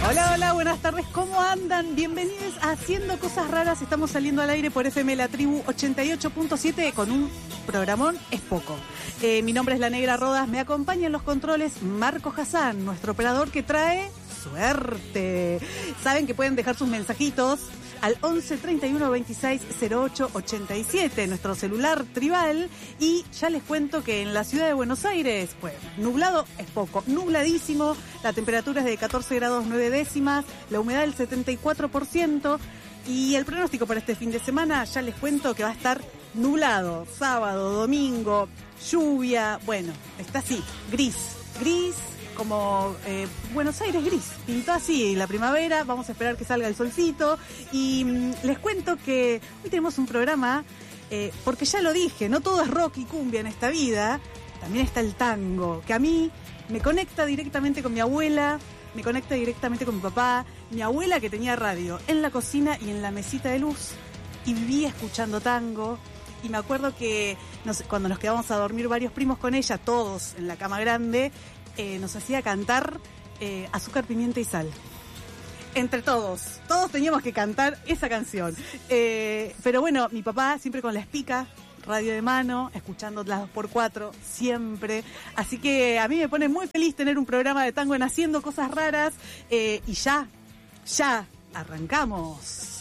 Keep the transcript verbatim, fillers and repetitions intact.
Hola, hola, buenas tardes, ¿cómo andan? Bienvenidos a Haciendo Cosas Raras. Estamos saliendo al aire por F M La Tribu ochenta y ocho punto siete con un programón es poco. Eh, mi nombre es La Negra Rodas, me acompaña en los controles Marco Hassan, nuestro operador que trae suerte. Saben que pueden dejar sus mensajitos al once treinta y uno veintiséis cero ocho ochenta y siete, nuestro celular tribal. Y ya les cuento que en la ciudad de Buenos Aires, pues, nublado es poco, nubladísimo, la temperatura es de catorce grados nueve décimas, la humedad del setenta y cuatro por ciento, y el pronóstico para este fin de semana, ya les cuento que va a estar nublado, sábado, domingo, lluvia, bueno, está así, gris, gris, como eh, Buenos Aires gris, pintó así la primavera, vamos a esperar que salga el solcito y mmm, les cuento que hoy tenemos un programa, eh, porque ya lo dije, no todo es rock y cumbia en esta vida, también está el tango, que a mí me conecta directamente con mi abuela, me conecta directamente con mi papá, mi abuela que tenía radio en la cocina y en la mesita de luz y vivía escuchando tango. Y me acuerdo que nos, cuando nos quedábamos a dormir varios primos con ella, todos en la cama grande, Eh, nos hacía cantar eh, Azúcar, Pimienta y Sal. Entre todos, todos teníamos que cantar esa canción. Eh, pero bueno, mi papá siempre con la espica, radio de mano, escuchando las dos por cuatro, siempre. Así que a mí me pone muy feliz tener un programa de tango en Haciendo Cosas Raras. Eh, y ya, ya, arrancamos.